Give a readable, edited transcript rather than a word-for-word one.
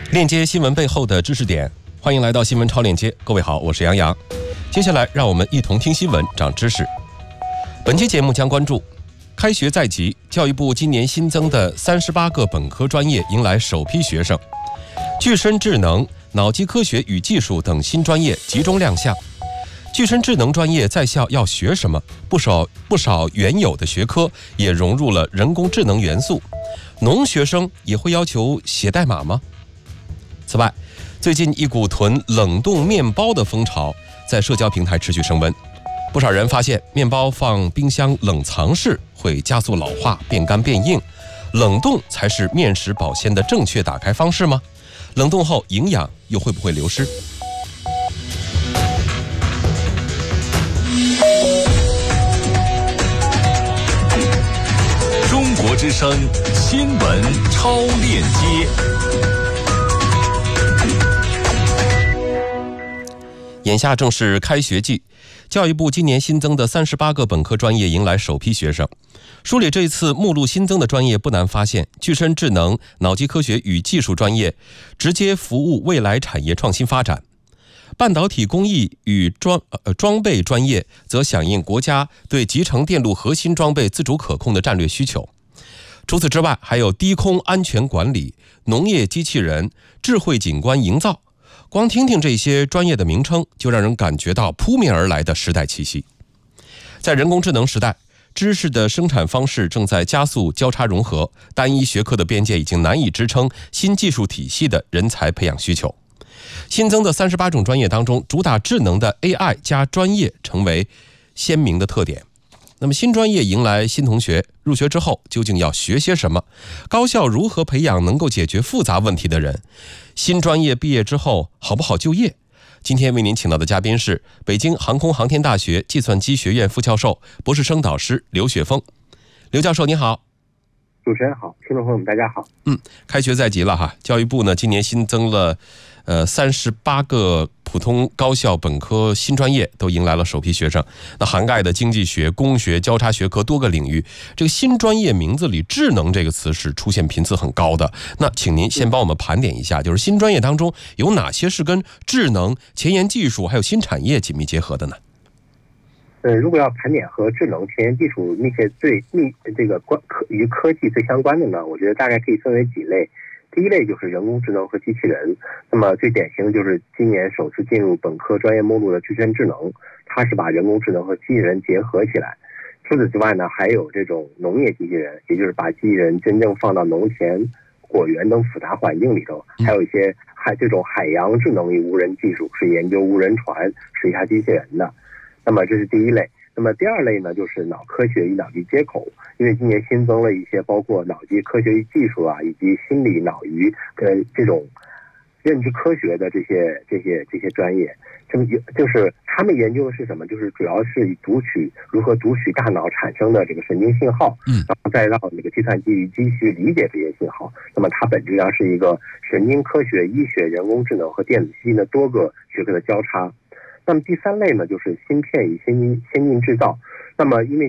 链接新闻背后的知识点，欢迎来到新闻超链接。各位好，我是杨洋。接下来让我们一同听新闻长知识。本期节目将关注开学在即，教育部今年新增的38个本科专业迎来首批学生，具身智能、脑机科学与技术等新专业集中亮相。具身智能专业在校要学什么？不少原有的学科也融入了人工智能元素。农学生也会要求写代码吗？此外，最近一股囤冷冻面包的风潮在社交平台持续升温，不少人发现面包放冰箱冷藏室会加速老化、变干变硬，冷冻才是面食保鲜的正确打开方式吗？冷冻后营养又会不会流失？ 中国之声新闻超链接。 眼下正是开学季，教育部今年新增的38个本科专业迎来首批学生。梳理这一次目录新增的专业，不难发现，具身智能、脑机科学与技术专业直接服务未来产业创新发展；半导体工艺与装备专业则响应国家对集成电路核心装备自主可控的战略需求。除此之外，还有低空安全管理、农业机器人、智慧景观营造。光听听这些专业的名称，就让人感觉到扑面而来的时代气息。在人工智能时代，知识的生产方式正在加速交叉融合，单一学科的边界已经难以支撑新技术体系的人才培养需求。新增的38种专业当中，主打智能的 AI 加专业成为鲜明的特点。那么新专业迎来新同学，入学之后究竟要学些什么？高校如何培养能够解决复杂问题的人？新专业毕业之后好不好就业？今天为您请到的嘉宾是北京航空航天大学计算机学院副教授、博士生导师刘雪峰。刘教授您好。 主持人好，听众朋友们大家好。 开学在即了哈，教育部呢今年新增了38个普通高校本科新专业都迎来了首批学生，那涵盖的经济学、工学、交叉学科多个领域。这个新专业名字里智能这个词是出现频次很高的，那请您先帮我们盘点一下，就是新专业当中有哪些是跟智能、前沿技术还有新产业紧密结合的呢？ 如果要盘点和智能、前沿技术密切与科技最相关的呢，我觉得大概可以分为几类。第一类就是人工智能和机器人，那么最典型的就是今年首次进入本科专业目录的具身智能，它是把人工智能和机器人结合起来。除此之外呢，还有这种农业机器人，也就是把机器人真正放到农田、果园等复杂环境里头，还有一些这种海洋智能与无人技术，是研究无人船、水下机器人的。那么这是第一类。那么第二类呢，就是脑科学与脑机接口，因为今年新增了一些包括脑机科学与技术以及心理脑与这种认知科学的这些专业。就是他们研究的是什么？就是主要是如何读取大脑产生的这个神经信号，然后再让这个计算机与机器理解这些信号。那么它本质上是一个神经科学、医学、人工智能和电子信息的多个学科的交叉。那么第三类呢，就是芯片与先进制造。那么因为